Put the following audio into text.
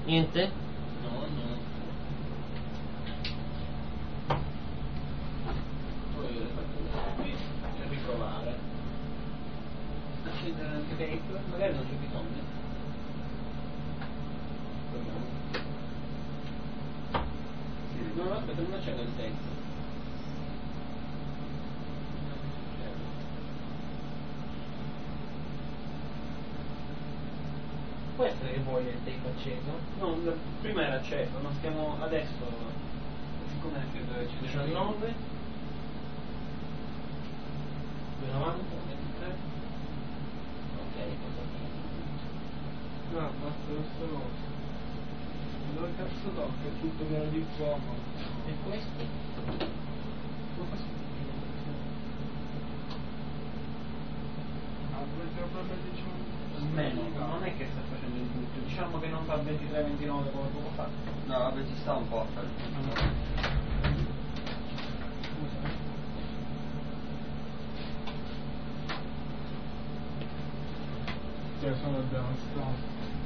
Niente? No, no. Poi le faccio qui per riprovare. Accendere l'anti-tape, magari non c'è bisogno. Proviamo. No, aspetta, non accendo il tape. Può essere che vuoi il tape acceso? No, prima era acceso, ma stiamo adesso, siccome è 19, 290, 23. ok, No, basta questa cosa. Dove cazzo tocca? È tutto pieno di fuoco. e questo? Ah, perché proprio diciamo... Meno, non è che sta facendo il tutto, diciamo che non fa 23-29 come poco fa. No, vabbè, ci sta un po' a fare. Cioè, sono devastato.